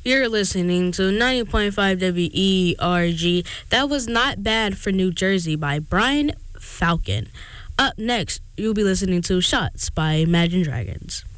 You're listening to 90.5 WERG. That was Not Bad for New Jersey by Brian Falcon. Up next, you'll be listening to Shots by Imagine Dragons.